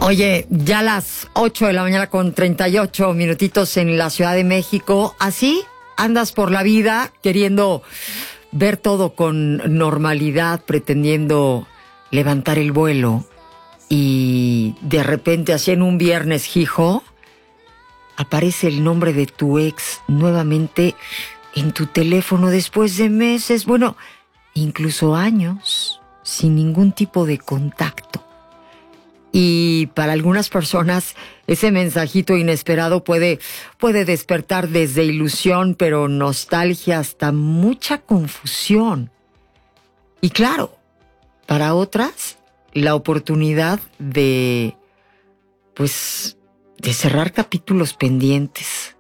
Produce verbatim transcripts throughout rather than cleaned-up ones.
Oye, ya las ocho de la mañana con treinta y ocho minutitos en la Ciudad de México. ¿Así andas por la vida queriendo ver todo con normalidad, pretendiendo levantar el vuelo y de repente, así en un viernes, hijo, aparece el nombre de tu ex nuevamente en tu teléfono después de meses, bueno, incluso años, sin ningún tipo de contacto? Y para algunas personas ese mensajito inesperado puede, puede despertar desde ilusión, pero nostalgia hasta mucha confusión. Y claro, para otras, la oportunidad de, pues, de cerrar capítulos pendientes.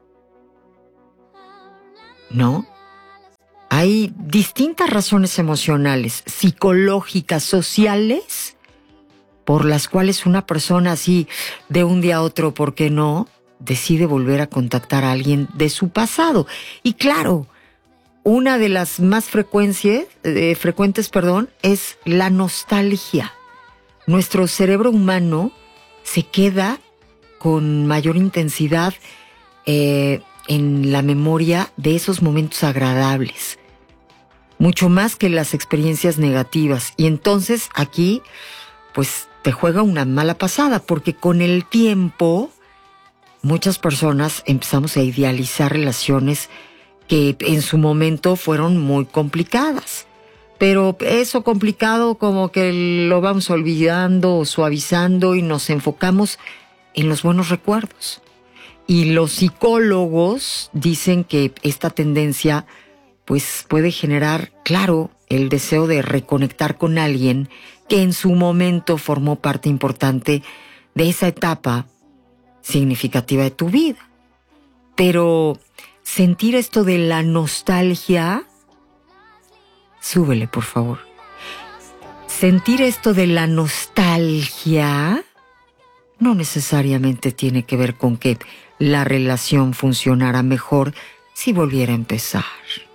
¿No? Hay distintas razones emocionales, psicológicas, sociales, por las cuales una persona así, de un día a otro, ¿por qué no?, decide volver a contactar a alguien de su pasado. Y claro, una de las más frecuencias, eh, frecuentes, perdón, es la nostalgia. Nuestro cerebro humano se queda con mayor intensidad eh, en la memoria de esos momentos agradables, mucho más que las experiencias negativas. Y entonces aquí, pues, te juega una mala pasada, porque con el tiempo muchas personas empezamos a idealizar relaciones que en su momento fueron muy complicadas. Pero eso complicado como que lo vamos olvidando o suavizando y nos enfocamos en los buenos recuerdos. Y los psicólogos dicen que esta tendencia pues puede generar, claro, el deseo de reconectar con alguien que en su momento formó parte importante de esa etapa significativa de tu vida. Pero sentir esto de la nostalgia, súbele por favor. Sentir esto de la nostalgia no necesariamente tiene que ver con que la relación funcionara mejor si volviera a empezar.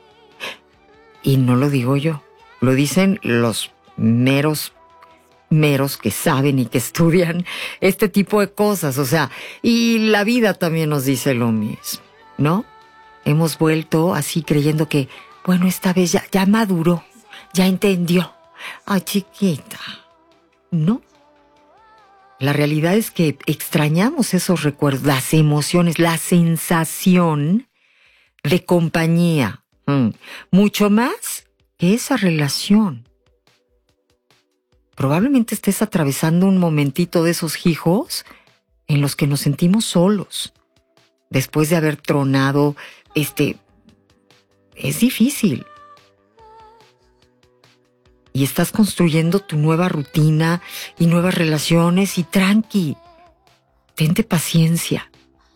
Y no lo digo yo, lo dicen los meros meros que saben y que estudian este tipo de cosas, o sea, y la vida también nos dice lo mismo, ¿no? Hemos vuelto así creyendo que, bueno, esta vez ya, ya maduró, ya entendió. Ay, chiquita, ¿no? La realidad es que extrañamos esos recuerdos, las emociones, la sensación de compañía, mm, mucho más que esa relación. Probablemente estés atravesando un momentito de esos hijos en los que nos sentimos solos. Después de haber tronado, este, es difícil. Y estás construyendo tu nueva rutina y nuevas relaciones y tranqui, tente paciencia.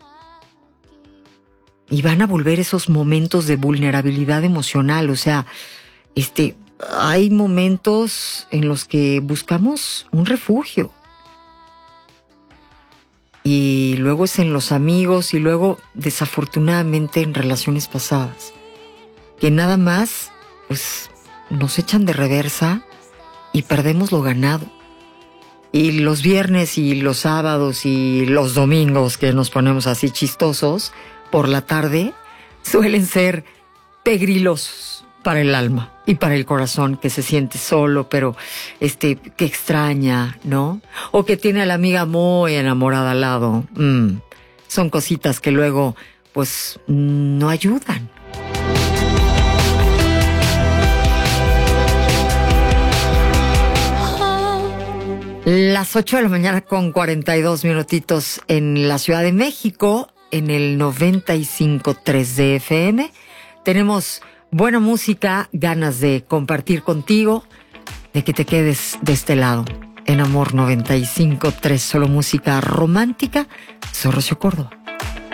Y van a volver esos momentos de vulnerabilidad emocional, o sea, este... hay momentos en los que buscamos un refugio. Y luego es en los amigos y luego, desafortunadamente, en relaciones pasadas. Que nada más, pues, nos echan de reversa y perdemos lo ganado. Y los viernes y los sábados y los domingos que nos ponemos así chistosos por la tarde suelen ser pegrilosos para el alma y para el corazón, que se siente solo, pero este, que extraña, ¿no? O que tiene a la amiga muy enamorada al lado. Mm, son cositas que luego, pues, no ayudan. Las ocho de la mañana con cuarenta y dos minutitos en la Ciudad de México, en el noventa y cinco punto tres de F M. Tenemos buena música, ganas de compartir contigo, de que te quedes de este lado. En Amor noventa y cinco punto tres, solo música romántica. Soy Rocío Córdoba.